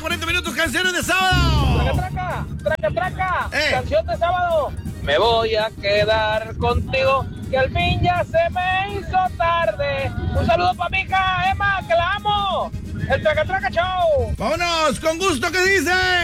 40 minutos, canciones de sábado. Traca. Canción de sábado. Me voy a quedar contigo, que al fin ya se me hizo tarde. Un saludo para mi hija Emma, que la amo. El Traca Show. Vámonos, con gusto, ¿qué dice?